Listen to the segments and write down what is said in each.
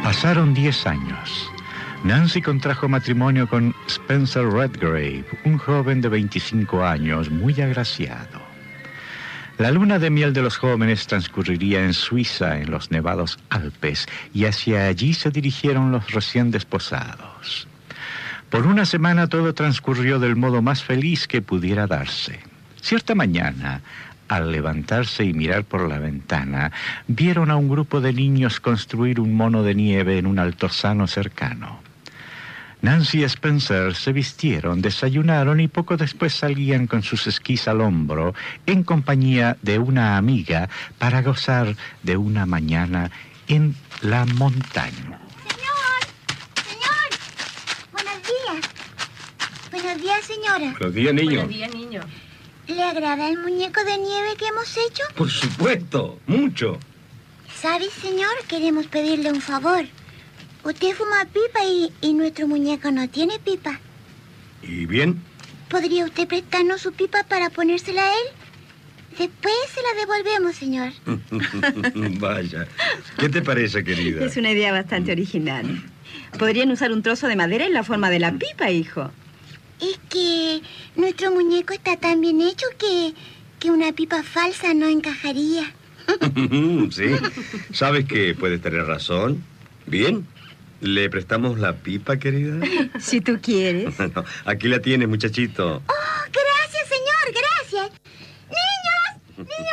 Pasaron 10 años. Nancy contrajo matrimonio con Spencer Redgrave, un joven de 25 años, muy agraciado. La luna de miel de los jóvenes transcurriría en Suiza, en los nevados Alpes, y hacia allí se dirigieron los recién desposados. Por una semana todo transcurrió del modo más feliz que pudiera darse. Cierta mañana, al levantarse y mirar por la ventana, vieron a un grupo de niños construir un mono de nieve en un altozano cercano. Nancy y Spencer se vistieron, desayunaron y poco después salían con sus esquís al hombro en compañía de una amiga para gozar de una mañana en la montaña. ¡Señor! ¡Buenos días! Buenos días, señora. Buenos días, niño. Buenos días, niño. ¿Le agrada el muñeco de nieve que hemos hecho? Por supuesto, mucho. ¿Sabe, señor? Queremos pedirle un favor. Usted fuma pipa y nuestro muñeco no tiene pipa. ¿Y bien? ¿Podría usted prestarnos su pipa para ponérsela a él? Después se la devolvemos, señor. Vaya. ¿Qué te parece, querida? Es una idea bastante original. Podrían usar un trozo de madera en la forma de la pipa, hijo. Es que nuestro muñeco está tan bien hecho que una pipa falsa no encajaría. Sí. ¿Sabes que puedes tener razón? Bien. ¿Le prestamos la pipa, querida? Si tú quieres. No, aquí la tienes, muchachito. ¡Oh, gracias, señor! ¡Gracias! ¡Niños! ¡Niños,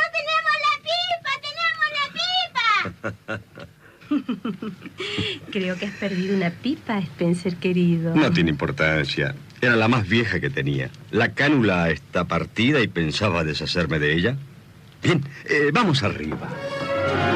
tenemos la pipa! Creo que has perdido una pipa, Spencer, querido. No tiene importancia. Era la más vieja que tenía. La cánula está partida y pensaba deshacerme de ella. Bien, vamos arriba.